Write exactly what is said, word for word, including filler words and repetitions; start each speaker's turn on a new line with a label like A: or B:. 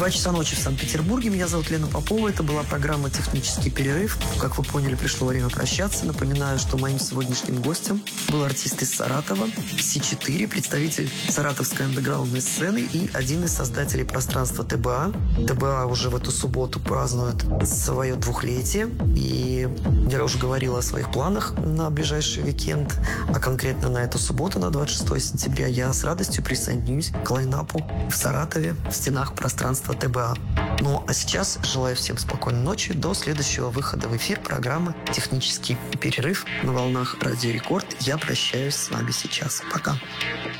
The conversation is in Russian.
A: Два часа ночи в Санкт-Петербурге. Меня зовут Лена Попова. Это была программа «Технический перерыв». Как вы поняли, пришло время прощаться. Напоминаю, что моим сегодняшним гостем был артист из Саратова, Си четыре, представитель саратовской андеграундной сцены и один из создателей пространства ТБА. ТБА уже в эту субботу празднует свое двухлетие. И я уже говорила о своих планах на ближайший уикенд, а конкретно на эту субботу, на двадцать шестое сентября, я с радостью присоединюсь к лайнапу в Саратове в стенах пространства ТБА. Ну, а сейчас желаю всем спокойной ночи. До следующего выхода в эфир программы «Технический перерыв» на волнах Радио Рекорд. Я прощаюсь с вами сейчас. Пока.